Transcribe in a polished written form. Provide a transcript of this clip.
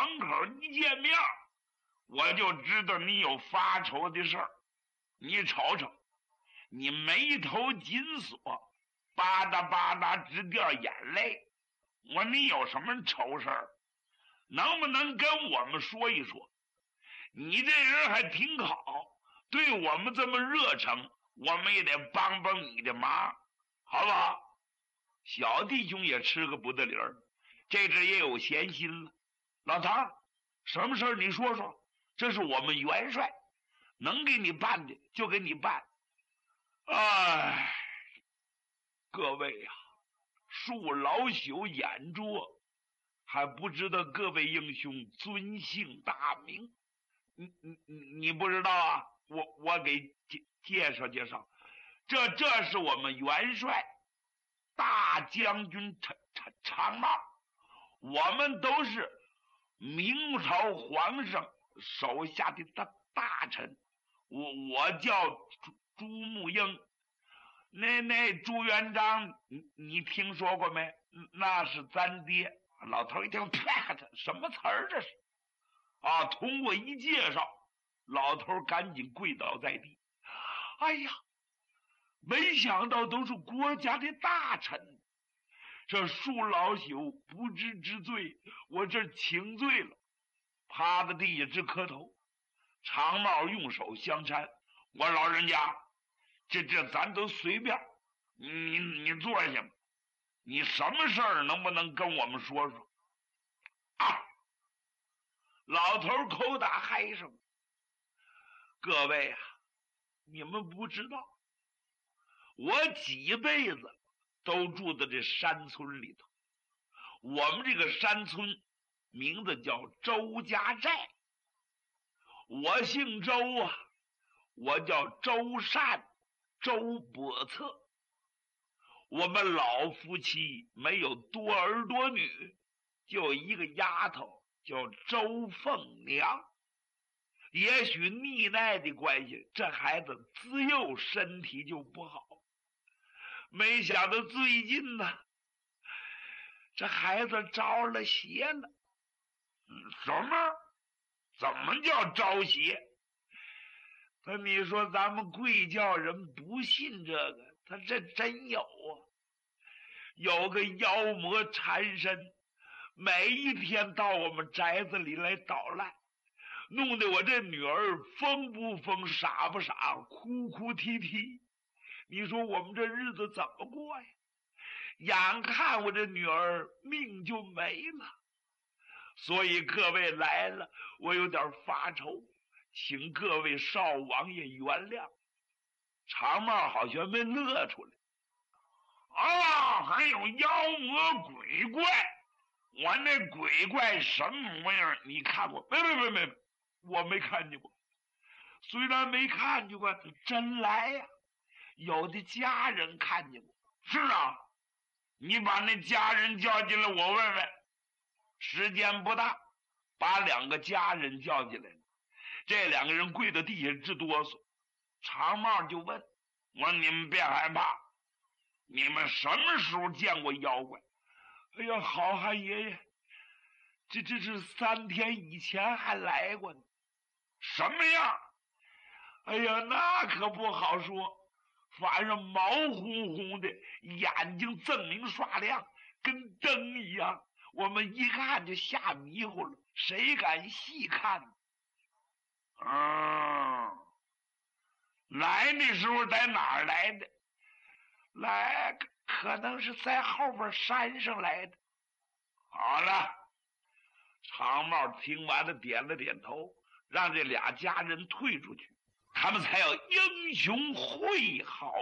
门口一见面，我就知道你有发愁的事儿。你瞅瞅，你眉头紧锁，吧嗒吧嗒直掉眼泪。我说你有什么愁事儿？能不能跟我们说一说？你这人还挺好，对我们这么热诚，我们也得帮帮你的忙，好不好？小弟兄也吃个不得理儿，这阵也有闲心了。老头儿，什么事儿你说说，这是我们元帅能给你办的就给你办。哎，各位呀，恕老朽眼拙，还不知道各位英雄尊姓大名。你不知道啊？我给介绍介绍，这是我们元帅大将军常茂，我们都是明朝皇上手下的大臣。我叫朱木英，那朱元璋你听说过没？那是咱爹。老头一听，啪，什么词儿这是？啊！通过一介绍，老头赶紧跪倒在地。哎呀，没想到都是国家的大臣，这恕老朽不知之罪，我这请罪了。趴在地下直磕头。常茂用手相搀，我老人家，这咱都随便，你坐下吧。你什么事儿能不能跟我们说说？啊！老头口打嗨声。各位啊，你们不知道，我几辈子都住在这山村里头。我们这个山村名字叫周家寨。我姓周啊，我叫周善，周伯策。我们老夫妻没有多儿多女，就一个丫头叫周凤娘。也许溺爱的关系，这孩子自幼身体就不好。没想到最近呢，这孩子着了邪了。怎么叫招邪？那你说咱们贵教人不信这个，他这真有啊！有个妖魔缠身，每一天到我们宅子里来捣乱，弄得我这女儿疯不疯傻不傻，哭哭啼啼。你说我们这日子怎么过呀？眼看我这女儿命就没了。所以各位来了，我有点发愁，请各位少王爷原谅。常茂好像没乐出来。啊，还有妖魔鬼怪，我那鬼怪什么模样你看过？没，我没看见过。虽然没看见过，他真来呀。有的家人看见过。是啊，你把那家人叫进来，我问问。时间不大，把两个家人叫进来了。这两个人跪到地下直哆嗦。常茂就问我：你们别害怕，你们什么时候见过妖怪？哎呀，好汉爷爷，这是3天以前还来过呢。什么样？哎呀，那可不好说，反正毛乎乎的，眼睛锃明刷亮，跟灯一样。我们一看就吓迷糊了，谁敢细看呢？来的时候在哪儿来的？来，可能是在后边山上来的。好了，常茂听完了点了点头，让这俩家人退出去，他们才有英雄会好